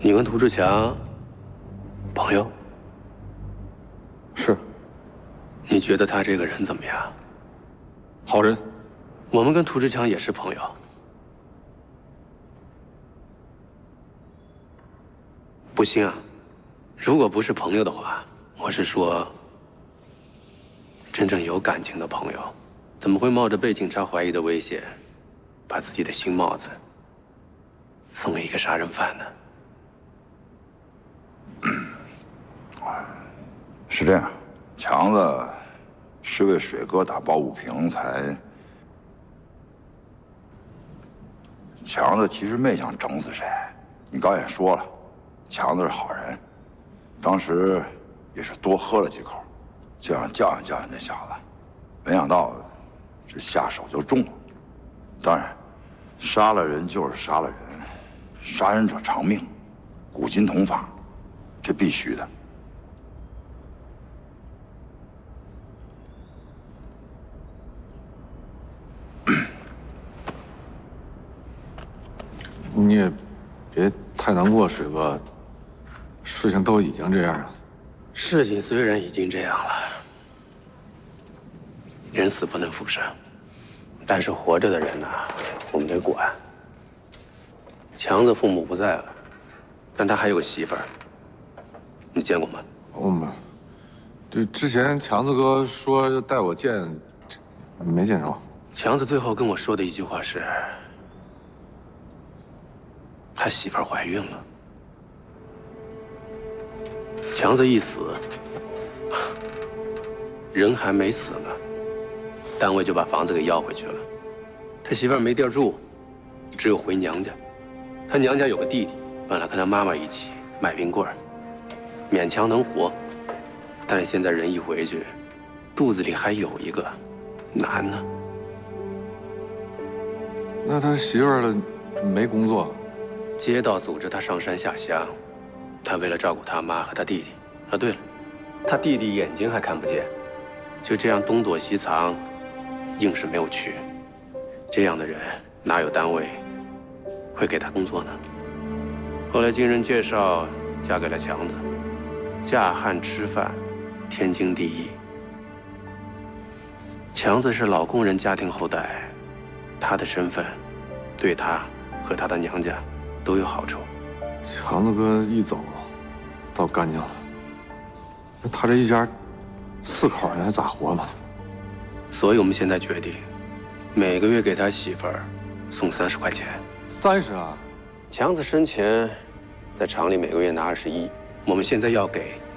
你跟涂志强朋友？ 是。 你觉得他这个人怎么样？ 好人。 我们跟涂志强也是朋友。不行啊，如果不是朋友的话，我是说，真正有感情的朋友，怎么会冒着被警察怀疑的危险，把自己的新帽子送给一个杀人犯呢？ 是这样，强子是为水哥打抱不平才。强子其实没想整死谁，你刚也说了，强子是好人，当时也是多喝了几口，就想教训教训那小子，没想到这下手就重了。当然，杀了人就是杀了人，杀人者偿命，古今同法，这必须的。 你也别太难过，水哥。事情都已经这样了。 事情虽然已经这样了，人死不能复生，但是活着的人呢，我们得管。强子父母不在了，但他还有个媳妇儿，你见过吗？ 我们，对，之前强子哥说要带我见，没见着。 强子最后跟我说的一句话是。他媳妇儿怀孕了，强子一死，人还没死呢，单位就把房子给要回去了。他媳妇儿没地儿住，只有回娘家。他娘家有个弟弟，本来跟他妈妈一起卖冰棍儿，勉强能活。但是现在人一回去，肚子里还有一个，难呢。 那他媳妇儿没工作？ 街道组织他上山下乡，他为了照顾他妈和他弟弟。啊，对了，他弟弟眼睛还看不见，就这样东躲西藏，硬是没有去。这样的人哪有单位会给他工作呢？后来经人介绍，嫁给了强子，嫁汉吃饭，天经地义。强子是老工人家庭后代，他的身份对他和他的娘家都有好处。 强子哥一走，倒干净了。那他这一家4口人还咋活嘛？ 所以我们现在决定，每个月给他媳妇儿送30块钱。 30啊！ 强子生前在厂里每个月拿21，我们现在要给